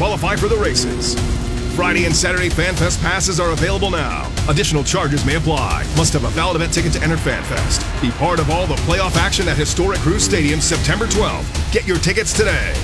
qualify for the races. Friday and Saturday FanFest passes are available now. Additional charges may apply. Must have a valid event ticket to enter FanFest. Be part of all the playoff action at historic Cruise Stadium September 12th. Get your tickets today.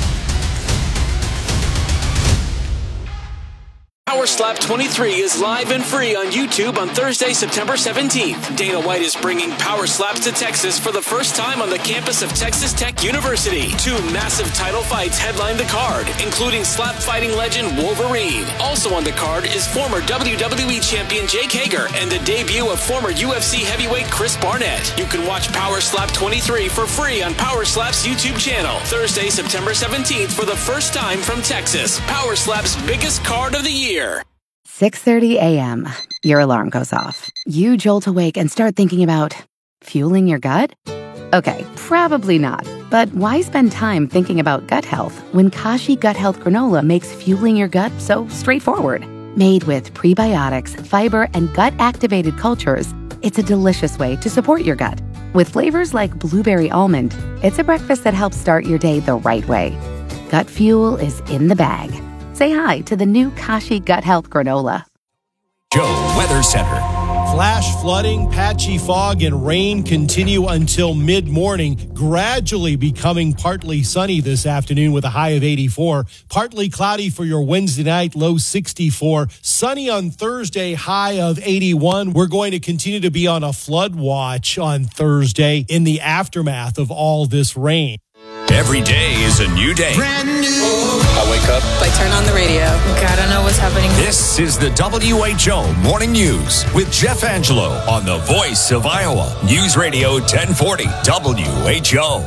Power Slap 23 is live and free on YouTube on Thursday, September 17th. Dana White is bringing Power Slaps to Texas for the first time on the campus of Texas Tech University. 2 massive title fights headline the card, including slap fighting legend Wolverine. Also on the card is former WWE champion Jake Hager and the debut of former UFC heavyweight Chris Barnett. You can watch Power Slap 23 for free on Power Slap's YouTube channel. Thursday, September 17th for the first time from Texas. Power Slap's biggest card of the year. 6:30 a.m. Your alarm goes off. You jolt awake and start thinking about fueling your gut? Okay, probably not. But why spend time thinking about gut health when Kashi Gut Health Granola makes fueling your gut so straightforward? Made with prebiotics, fiber, and gut-activated cultures, it's a delicious way to support your gut. With flavors like blueberry almond, it's a breakfast that helps start your day the right way. Gut fuel is in the bag. Say hi to the new Kashi Gut Health Granola. Joe Weather Center. Flash flooding, patchy fog, and rain continue until mid-morning, gradually becoming partly sunny this afternoon with a high of 84. Partly cloudy for your Wednesday night, low 64. Sunny on Thursday, high of 81. We're going to continue to be on a flood watch on Thursday in the aftermath of all this rain. Every day is a new day. Brand new. I wake up. I turn on the radio. Gotta know what's happening. This is the WHO Morning News with Jeff Angelo on the Voice of Iowa. News Radio 1040 WHO.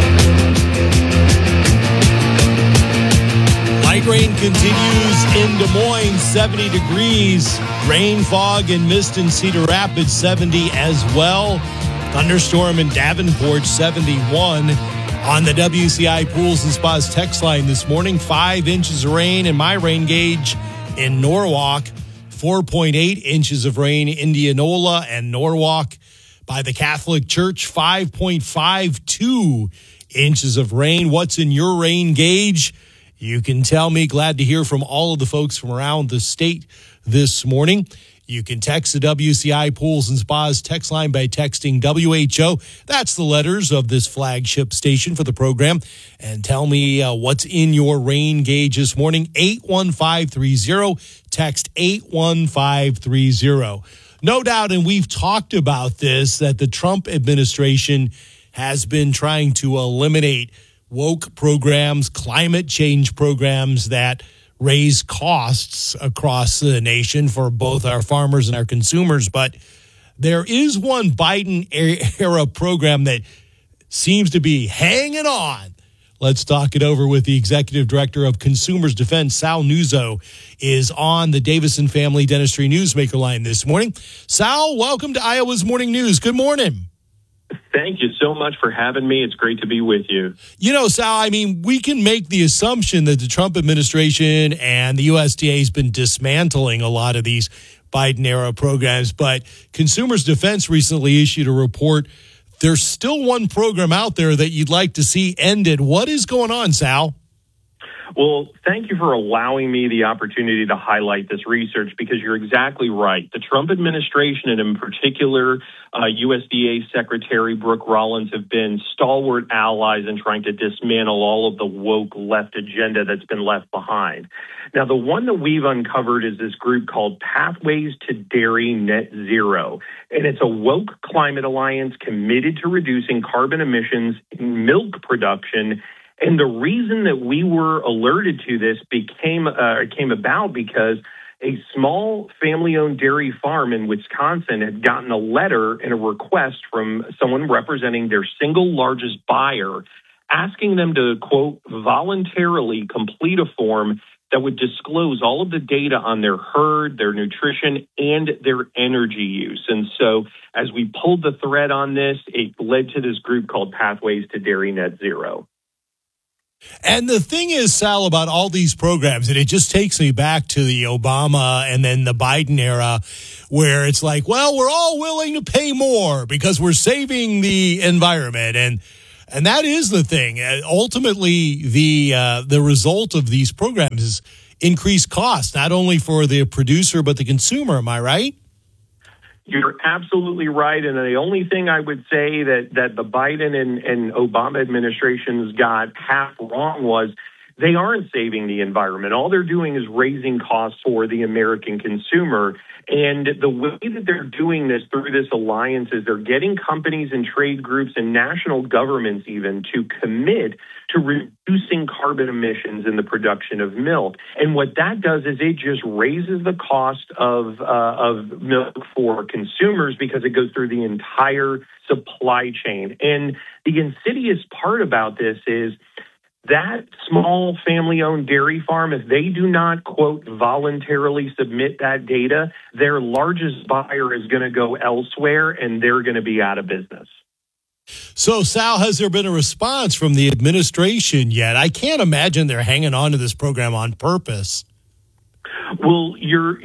Light rain continues in Des Moines, 70 degrees. Rain, fog, and mist in Cedar Rapids, 70 as well. Thunderstorm in Davenport, 71. On the WCI Pools and Spas text line this morning, 5 inches of rain in my rain gauge in Norwalk, 4.8 inches of rain in Indianola and Norwalk. By the Catholic Church, 5.52 inches of rain. What's in your rain gauge? You can tell me. Glad to hear from all of the folks from around the state this morning. You can text the WCI Pools and Spas text line by texting WHO. That's the letters of this flagship station for the program. And tell me what's in your rain gauge this morning. 81530. Text 81530. No doubt, and we've talked about this, that the Trump administration has been trying to eliminate woke programs, climate change programs that raise costs across the nation for both our farmers and our consumers. But there is one Biden-era program that seems to be hanging on. Let's talk it over with the Executive Director of Consumers Defense, Sal Nuzzo, is on the Davison Family Dentistry Newsmaker line this morning. Sal, welcome to Iowa's Morning News. Good morning. Thank you so much for having me. It's great to be with you. You know, Sal, I mean, we can make the assumption that the Trump administration and the USDA has been dismantling a lot of these Biden-era programs, but Consumers Defense recently issued a report. There's still one program out there that you'd like to see ended. What is going on, Sal? Well, thank you for allowing me the opportunity to highlight this research, because you're exactly right. The Trump administration, and in particular, USDA Secretary Brooke Rollins, have been stalwart allies in trying to dismantle all of the woke left agenda that's been left behind. Now, the one that we've uncovered is this group called Pathways to Dairy Net Zero, and it's a woke climate alliance committed to reducing carbon emissions in milk production. And the reason that we were alerted to this came about because a small family-owned dairy farm in Wisconsin had gotten a letter and a request from someone representing their single largest buyer, asking them to, quote, voluntarily complete a form that would disclose all of the data on their herd, their nutrition, and their energy use. And so as we pulled the thread on this, it led to this group called Pathways to Dairy Net Zero. And the thing is, Sal, about all these programs, and it just takes me back to the Obama and then the Biden era, where it's like, well, we're all willing to pay more because we're saving the environment. And And that is the thing. Ultimately, the result of these programs is increased costs, not only for the producer but the consumer. Am I right? You're absolutely right. And the only thing I would say that the Biden and Obama administrations got half wrong was they aren't saving the environment. All they're doing is raising costs for the American consumer. And the way that they're doing this through this alliance is they're getting companies and trade groups and national governments even to commit to reducing carbon emissions in the production of milk. And what that does is it just raises the cost of milk for consumers because it goes through the entire supply chain. And the insidious part about this is that small family-owned dairy farm, if they do not, quote, voluntarily submit that data, their largest buyer is going to go elsewhere and they're going to be out of business. So, Sal, has there been a response from the administration yet? I can't imagine they're hanging on to this program on purpose. Well, you're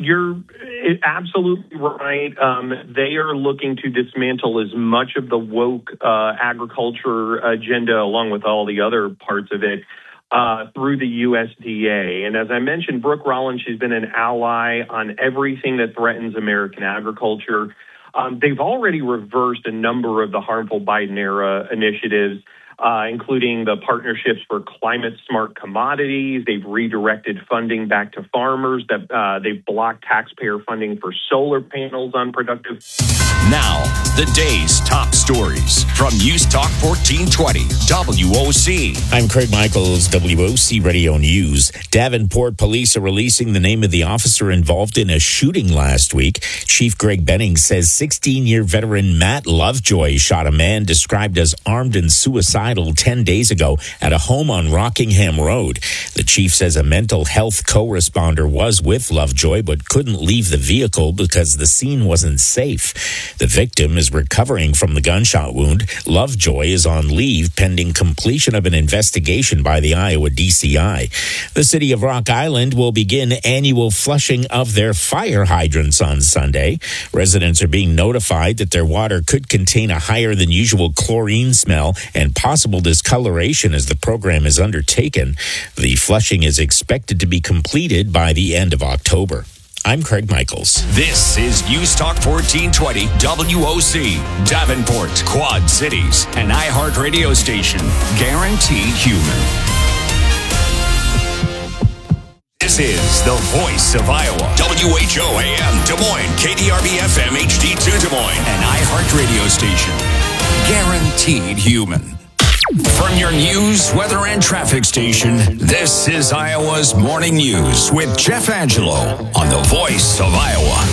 absolutely right. They are looking to dismantle as much of the woke agriculture agenda, along with all the other parts of it, through the USDA. And as I mentioned, Brooke Rollins, she's been an ally on everything that threatens American agriculture. They've already reversed a number of the harmful Biden-era initiatives, including the partnerships for climate-smart commodities. They've redirected funding back to farmers. They've blocked taxpayer funding for solar panels on productive. Now, the day's top stories from News Talk 1420 WOC. I'm Craig Michaels, WOC Radio News. Davenport police are releasing the name of the officer involved in a shooting last week. Chief Greg Benning says 16-year veteran Matt Lovejoy shot a man described as armed and suicidal 10 days ago at a home on Rockingham Road. The chief says a mental health co-responder was with Lovejoy but couldn't leave the vehicle because the scene wasn't safe. The victim is recovering from the gunshot wound. Lovejoy is on leave pending completion of an investigation by the Iowa DCI. The city of Rock Island will begin annual flushing of their fire hydrants on Sunday. Residents are being notified that their water could contain a higher than usual chlorine smell and possible discoloration as the program is undertaken. The flushing is expected to be completed by the end of October. I'm Craig Michaels. This is News Talk 1420 WOC, Davenport, Quad Cities, an iHeart radio station, guaranteed human. This is the voice of Iowa, WHO AM Des Moines, KDRB FM HD2 Des Moines, an iHeart radio station, guaranteed human. From your news, weather, and traffic station, this is Iowa's Morning News with Jeff Angelo on the Voice of Iowa.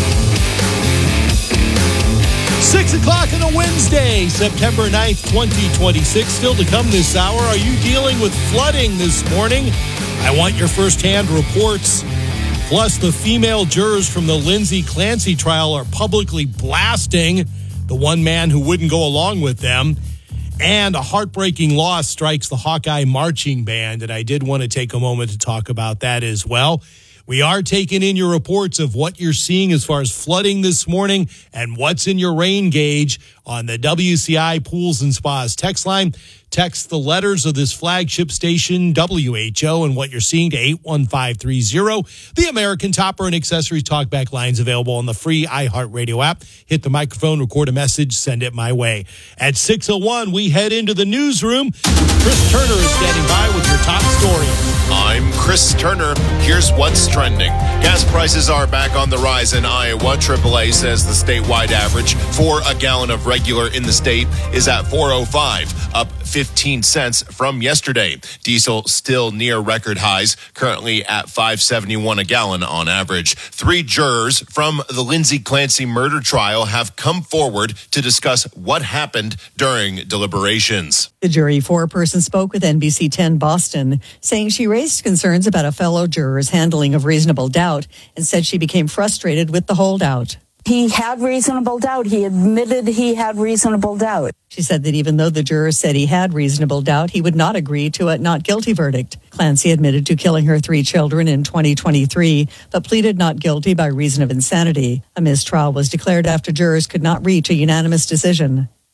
6 o'clock on a Wednesday, September 9th, 2026. Still to come this hour. Are you dealing with flooding this morning? I want your firsthand reports. Plus, the female jurors from the Lindsay Clancy trial are publicly blasting the one man who wouldn't go along with them. And a heartbreaking loss strikes the Hawkeye Marching Band, and I did want to take a moment to talk about that as well. We are taking in your reports of what you're seeing as far as flooding this morning and what's in your rain gauge on the WCI Pools and Spas text line. Text the letters of this flagship station, WHO, and what you're seeing to 81530. The American Topper and Accessories Talkback lines available on the free iHeartRadio app. Hit the microphone, record a message, send it my way. At 6:01, we head into the newsroom. Chris Turner is standing by with your top story. I'm Chris Turner. Here's what's trending. Gas prices are back on the rise in Iowa. AAA says the statewide average for a gallon of regular in the state is at $4.05, up 15 cents from yesterday. Diesel still near record highs, currently at $5.71 a gallon on average. 3 jurors from the Lindsay Clancy murder trial have come forward to discuss what happened during deliberations. The jury foreperson spoke with NBC 10 Boston, saying she raised concerns about a fellow juror's handling of reasonable doubt and said she became frustrated with the holdout. He had reasonable doubt. He admitted he had reasonable doubt. She said that even though the juror said he had reasonable doubt, he would not agree to a not guilty verdict. Clancy admitted to killing her 3 children in 2023, but pleaded not guilty by reason of insanity. A mistrial was declared after jurors could not reach a unanimous decision.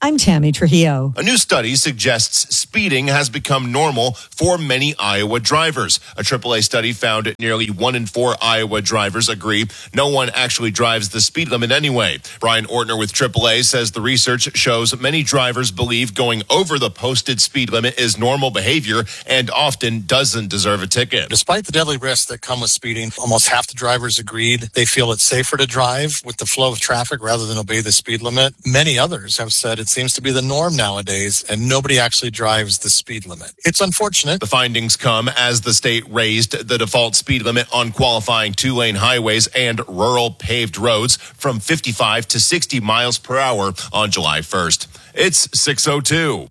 I'm Tammy Trujillo. A new study suggests speeding has become normal for many Iowa drivers. A AAA study found nearly 1 in 4 Iowa drivers agree no one actually drives the speed limit anyway. Brian Ortner with AAA says the research shows many drivers believe going over the posted speed limit is normal behavior and often doesn't deserve a ticket. Despite the deadly risks that come with speeding, almost half the drivers agreed they feel it's safer to drive with the flow of traffic rather than obey the speed limit. Many others have said it seems to be the norm nowadays, and nobody actually drives the speed limit. It's unfortunate. The findings come as the state raised the default speed limit on qualifying 2-lane highways and rural paved roads from 55 to 60 miles per hour on July 1st. It's 6:02.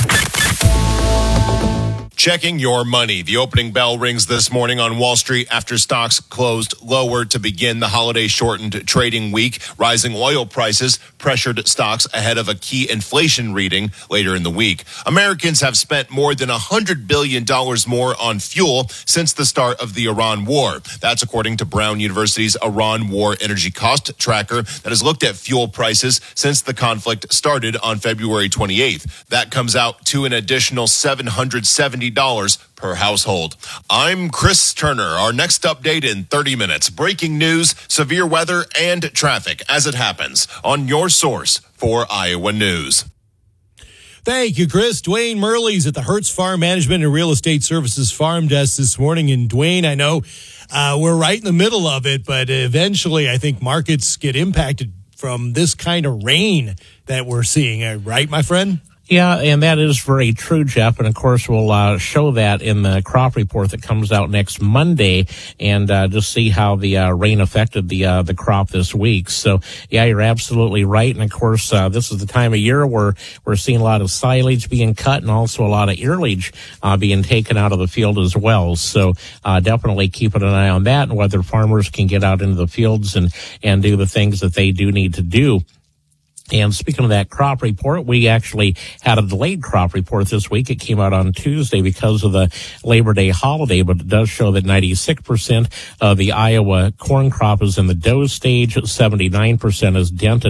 Checking your money. The opening bell rings this morning on Wall Street after stocks closed lower to begin the holiday-shortened trading week. Rising oil prices pressured stocks ahead of a key inflation reading later in the week. Americans have spent more than $100 billion more on fuel since the start of the Iran war. That's according to Brown University's Iran War Energy Cost Tracker that has looked at fuel prices since the conflict started on February 28th. That comes out to an additional $770 per household. I'm Chris Turner. Our next update in 30 minutes. Breaking news, severe weather, and traffic as it happens on your source for Iowa News. Thank you, Chris. Dwayne Murley's at the Hertz Farm Management and Real Estate Services Farm Desk this morning. And Dwayne, I know we're right in the middle of it, but eventually I think markets get impacted from this kind of rain that we're seeing. Right, my friend? Yeah, and that is very true, Jeff. And of course, we'll show that in the crop report that comes out next Monday, and just see how the rain affected the crop this week. So, yeah, you're absolutely right. And of course, this is the time of year where we're seeing a lot of silage being cut and also a lot of earlage being taken out of the field as well. So, definitely keeping an eye on that and whether farmers can get out into the fields and do the things that they do need to do. And speaking of that crop report, we actually had a delayed crop report this week. It came out on Tuesday because of the Labor Day holiday, but it does show that 96% of the Iowa corn crop is in the dough stage, 79% is dented,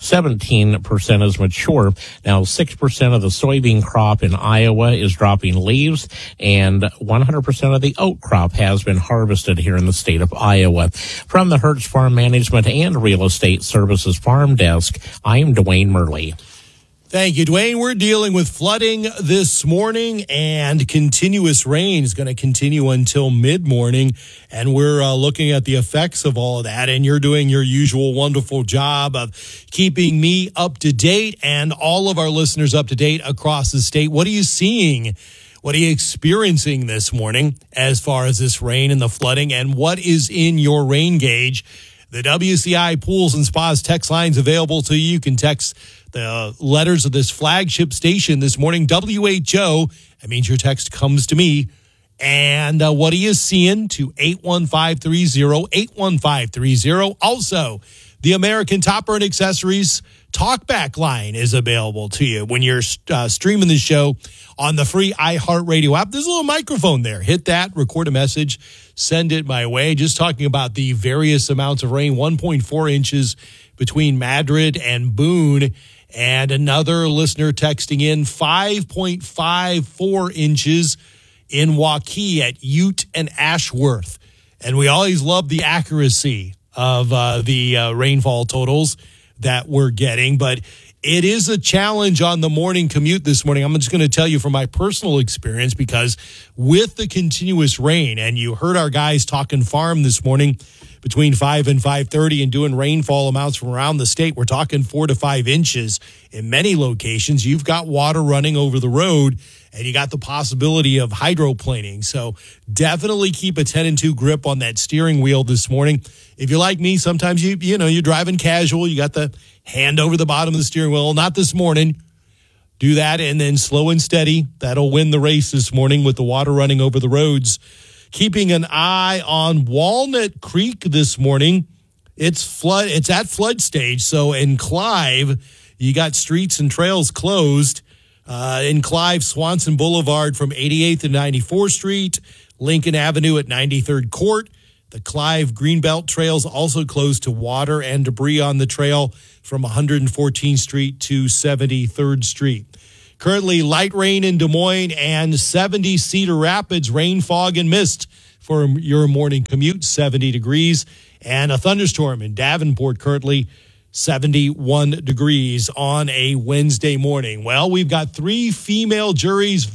17% is mature. Now, 6% of the soybean crop in Iowa is dropping leaves, and 100% of the oat crop has been harvested here in the state of Iowa. From the Hertz Farm Management and Real Estate Services Farm Desk, I'm Dwayne Murley. Thank you, Dwayne. We're dealing with flooding this morning, and continuous rain is going to continue until mid-morning, and we're looking at the effects of all of that, and you're doing your usual wonderful job of keeping me up to date and all of our listeners up to date across the state. What are you seeing? What are you experiencing this morning as far as this rain and the flooding, and what is in your rain gauge? The WCI Pools and Spas text line's available to you. You can text the letters of this flagship station this morning, WHO. That means your text comes to me. And what are you seeing? To 81530, 81530. Also, the American Top Earn Accessories Talkback line is available to you when you're streaming the show on the free iHeartRadio app. There's a little microphone there. Hit that, record a message, send it my way. Just talking about the various amounts of rain, 1.4 inches between Madrid and Boone. And another listener texting in 5.54 inches in Waukee at Ute and Ashworth. And we always love the accuracy of the rainfall totals that we're getting, but it is a challenge on the morning commute this morning. I'm just going to tell you from my personal experience, because with the continuous rain, and you heard our guys talking farm this morning between 5 and 5:30 and doing rainfall amounts from around the state, we're talking 4 to 5 inches in many locations. You've got water running over the road, and you got the possibility of hydroplaning. So definitely keep a 10-2 grip on that steering wheel this morning. If you're like me, sometimes you're driving casual. You got the hand over the bottom of the steering wheel. Not this morning. Do that, and then slow and steady. That'll win the race this morning with the water running over the roads. Keeping an eye on Walnut Creek this morning. It's at flood stage. So in Clive, you got streets and trails closed. In Clive, Swanson Boulevard from 88th and 94th Street, Lincoln Avenue at 93rd Court, The Clive Greenbelt trails also closed to water and debris on the trail from 114th Street to 73rd Street. Currently, light rain in Des Moines and 70 Cedar Rapids, rain, fog, and mist for your morning commute, 70 degrees. And a thunderstorm in Davenport, currently 71 degrees on a Wednesday morning. Well, we've got 3 female jurors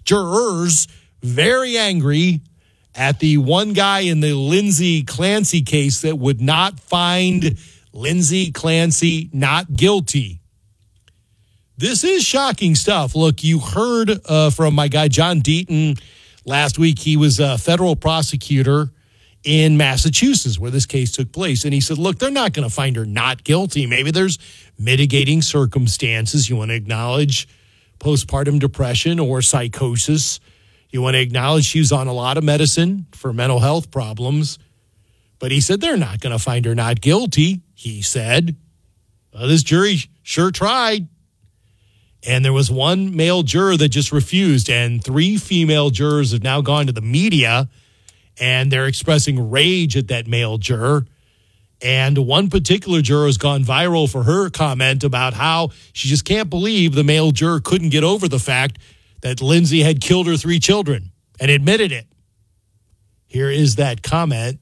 very angry at the one guy in the Lindsay Clancy case that would not find Lindsay Clancy not guilty. This is shocking stuff. Look, you heard from my guy John Deaton last week. He was a federal prosecutor in Massachusetts where this case took place. And he said, look, they're not going to find her not guilty. Maybe there's mitigating circumstances. You want to acknowledge postpartum depression or psychosis. You want to acknowledge she was on a lot of medicine for mental health problems. But he said they're not going to find her not guilty, he said. Well, this jury sure tried. And there was one male juror that just refused. And 3 female jurors have now gone to the media, and they're expressing rage at that male juror. And one particular juror has gone viral for her comment about how she just can't believe the male juror couldn't get over the fact that Lindsay had killed her 3 children and admitted it. Here is that comment.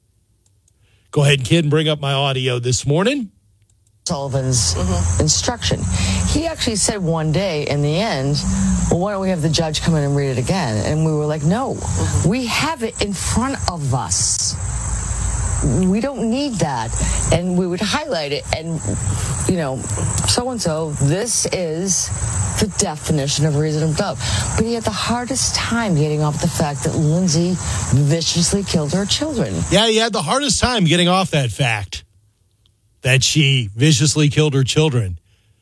Go ahead, kid, and bring up my audio this morning. Sullivan's instruction. He actually said one day in the end, well, why don't we have the judge come in and read it again? And we were like, no, we have it in front of us. We don't need that. And we would highlight it and, so-and-so, this is the definition of reasonable doubt. But he had the hardest time getting off the fact that Lindsay viciously killed her children. Yeah, he had the hardest time getting off that fact that she viciously killed her children.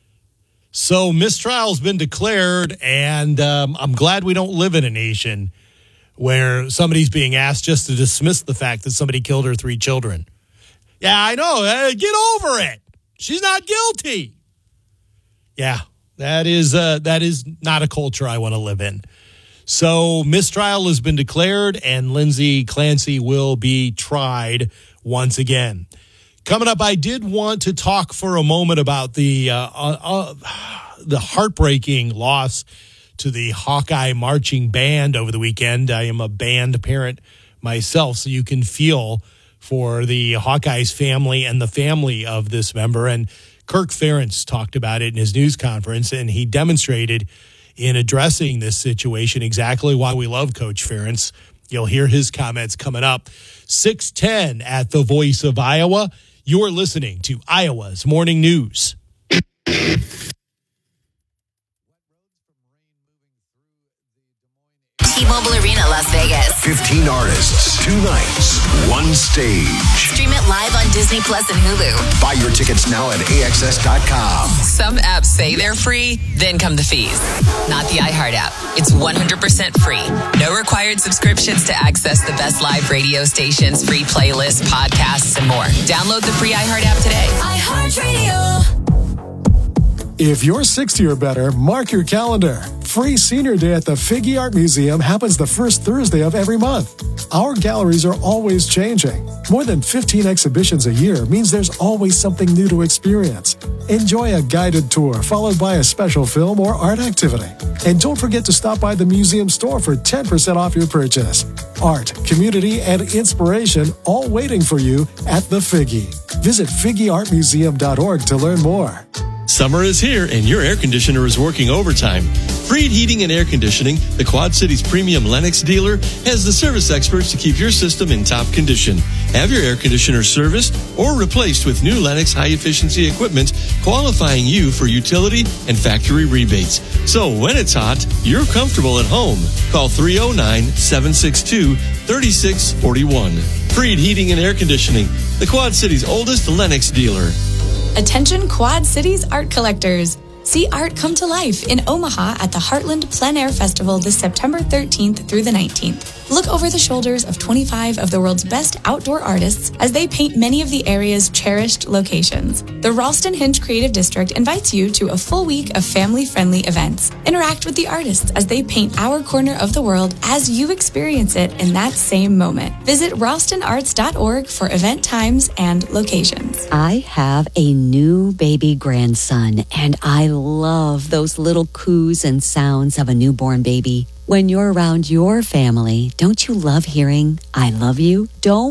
So mistrial's been declared, and I'm glad we don't live in a nation where somebody's being asked just to dismiss the fact that somebody killed her 3 children. Yeah, I know. Get over it. She's not guilty. Yeah, that is not a culture I want to live in. So mistrial has been declared, and Lindsay Clancy will be tried once again. Coming up, I did want to talk for a moment about the heartbreaking loss to the Hawkeye Marching Band over the weekend. I am a band parent myself, so you can feel for the Hawkeyes family and the family of this member. And Kirk Ferentz talked about it in his news conference, and he demonstrated in addressing this situation exactly why we love Coach Ferentz. You'll hear his comments coming up. 6:10 at the Voice of Iowa. You're listening to Iowa's Morning News. T-Mobile Arena, Las Vegas. 15 artists, 2 nights, 1 stage. Stream it live on Disney Plus and Hulu. Buy your tickets now at AXS.com. Some apps say they're free, then come the fees. Not the iHeart app. It's 100% free. No required subscriptions to access the best live radio stations, free playlists, podcasts, and more. Download the free iHeart app today. iHeartRadio. If you're 60 or better, mark your calendar. Free Senior Day at the Figge Art Museum happens the first Thursday of every month. Our galleries are always changing. More than 15 exhibitions a year means there's always something new to experience. Enjoy a guided tour followed by a special film or art activity. And don't forget to stop by the museum store for 10% off your purchase. Art, community, and inspiration all waiting for you at the Figge. Visit FiggeArtMuseum.org to learn more. Summer is here and your air conditioner is working overtime. Freed Heating and Air Conditioning, the Quad Cities premium Lennox dealer, has the service experts to keep your system in top condition. Have your air conditioner serviced or replaced with new Lennox high-efficiency equipment, qualifying you for utility and factory rebates. So when it's hot, you're comfortable at home. Call 309-762-3641. Freed Heating and Air Conditioning, the Quad Cities' oldest Lennox dealer. Attention Quad Cities art collectors. See art come to life in Omaha at the Heartland Plein Air Festival this September 13th through the 19th. Look over the shoulders of 25 of the world's best outdoor artists as they paint many of the area's cherished locations. The Ralston Hinge Creative District invites you to a full week of family-friendly events. Interact with the artists as they paint our corner of the world as you experience it in that same moment. Visit ralstonarts.org for event times and locations. I have a new baby grandson, and I love those little coos and sounds of a newborn baby. When you're around your family, don't you love hearing, "I love you"? Don't